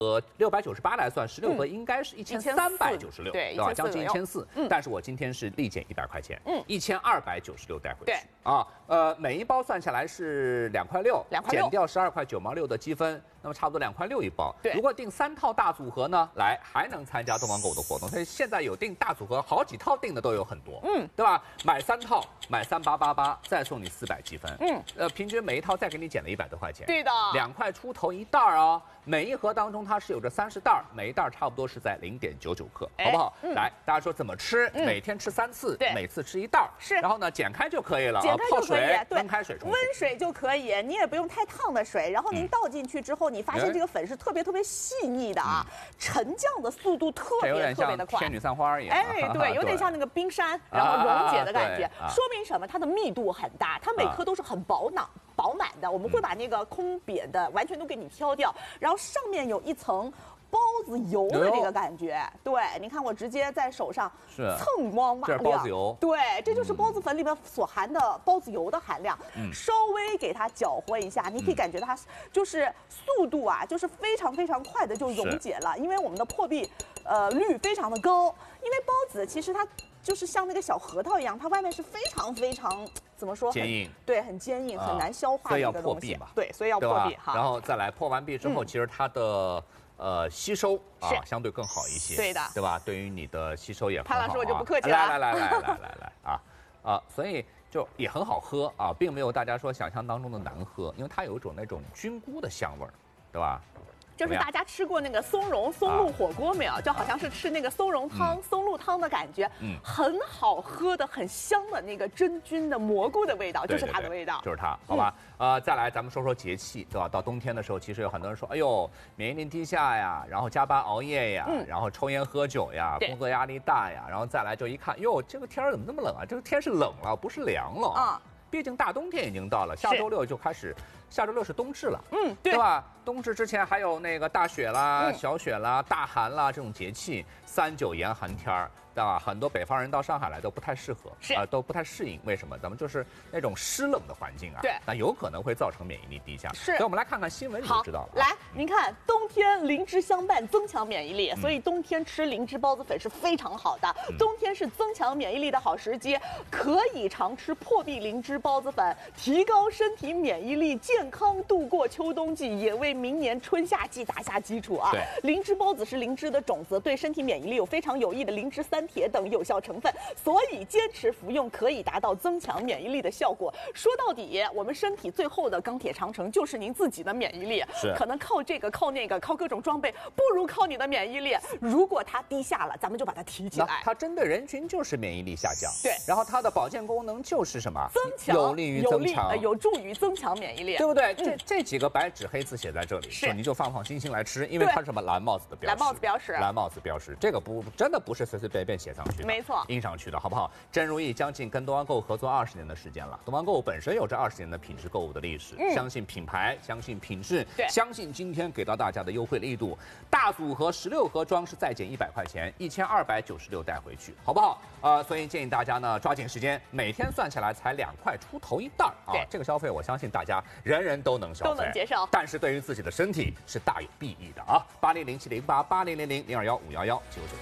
698来算，16盒应该是1396， 对吧？将近1400。但是我今天是立减100块钱，1296带回去。啊，每一包算下来是2块6，减掉12块9毛6的积分，那么差不多2块6一包。如果订3套大组合呢，来还能参加东方购物的活动。所以现在有订大组合，好几套订的都有很多，对吧？买3套，买3888，再送你400积分，平均每一套再给你减了100多块钱， 对的 ，2块出头一袋哦。每一盒当中它是有着30袋，每一袋差不多是在0.99克，好不好？来，大家说怎么吃？每天吃3次，每次吃1袋， 是， 然后呢剪开就可以了， 剪开就可以，对， 温开水冲， 温水就可以，你也不用太烫的水，然后您倒进去之后，你发现这个粉是特别细腻的啊，沉降的速度特别的快， 仙女散花一样， 哎，对，有点像那个冰山，然后溶解的感觉，说明什么？它的密度很大，它每颗都是很饱满的，我们会把那个空扁的完全都给你挑掉，然后上面有一层包子油的这个感觉。对，你看我直接在手上蹭光瓦亮， 这是包子油。 对，这就是包子粉里面所含的包子油的含量。稍微给它搅和一下，你可以感觉它就是速度啊，就是非常快的就溶解了，因为我们的破壁率非常的高，因为包子其实它就是像那个小核桃一样，它外面是非常怎么说？ 坚硬， 对，很坚硬，很难消化的一个东西。对，所以要破壁哈。 然后再来破完壁之后，其实它的吸收相对更好一些。 对的， 对吧？对于你的吸收也很好。 潘老师我就不客气了。 来所以就也很好喝啊，并没有大家说想象当中的难喝，因为它有一种那种菌菇的香味儿，对吧？ 就是大家吃过那个松露火锅没有？就好像是吃那个松茸汤、松露汤的感觉，很好喝的、很香的那个真菌的蘑菇的味道，就是它的味道， 就是它，好吧？再来咱们说说节气，对吧？到冬天的时候，其实有很多人说，哎呦，免疫力低下呀，然后加班熬夜呀，然后抽烟喝酒呀，工作压力大呀，然后再来就一看，哟，这个天儿怎么那么冷啊？这个天是冷了，不是凉了啊。毕竟大冬天已经到了，下周6就开始，下周6是冬至了，对吧？冬至之前还有那个大雪啦、小雪啦、大寒啦这种节气，3、9严寒天儿，对吧？很多北方人到上海来都不太适合，都不太适应。为什么？咱们就是那种湿冷的环境啊， 对， 那有可能会造成免疫力低下。 是， 所以我们来看看新闻，你就知道了。 来，您看，冬天灵芝相伴，增强免疫力，所以冬天吃灵芝包子粉是非常好的。冬天是增强免疫力的好时机，可以常吃破壁灵芝包子粉，提高身体免疫力，健康度过秋冬季，也为明年春夏季打下基础啊。灵芝包子是灵芝的种子，对身体免疫力有非常有益的灵芝3铁等有效成分，所以坚持服用可以达到增强免疫力的效果。说到底，我们身体最后的钢铁长城就是您自己的免疫力，可能靠这个靠那个靠各种装备，不如靠你的免疫力。如果它低下了，咱们就把它提起来。 它针对人群就是免疫力下降， 对， 然后它的保健功能就是什么？ 增强， 有利于增强， 有助于增强免疫力， 对不对？这几个白纸黑字写在这里，是你就放心来吃，因为它是什么蓝帽子的标识，蓝帽子标识，这个真的不是随随便便写上去的， 没错， 印上去的，好不好？真如意将近跟东方购物合作20年的时间了，东方购物本身有着20年的品质购物的历史，相信品牌，相信品质，相信今天给到大家的优惠力度，大组合16盒装是再减100块钱，1296带回去，好不好？所以建议大家呢抓紧时间，每天算下来才2块出头一袋啊，这个消费我相信大家人都能消费， 都能接受， 但是对于自己的身体是大有裨益的啊！80070880000215119999。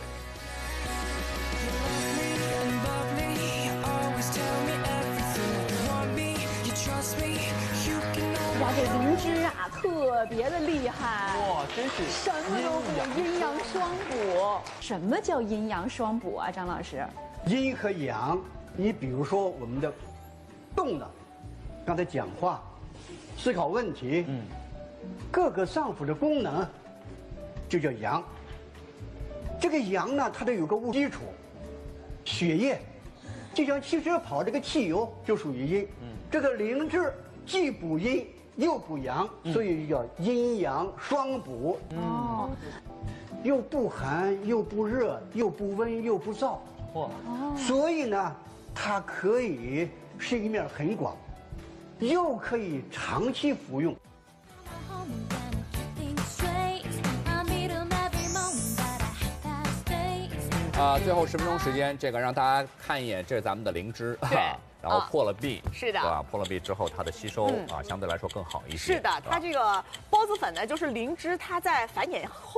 呀，这灵芝啊，特别的厉害哇，真是什么都补，阴阳双补。什么叫阴阳双补啊，张老师？ 阴和阳，你比如说我们的动的，刚才讲话、思考问题，各个脏腑的功能就叫阳。这个阳呢，它得有个物基础，血液，就像汽车跑这个汽油就属于阴。这个灵芝既补阴又补阳，所以叫阴阳双补。又不寒又不热，又不温又不燥。所以呢，它可以是一面很广，又可以长期服用。 最后10分钟时间，这个让大家看一眼，这是咱们的灵芝。 然后破了壁， 是的， 对吧？破了壁之后，它的吸收相对来说更好一些。 是的，它这个孢子粉呢，就是灵芝它在繁衍后。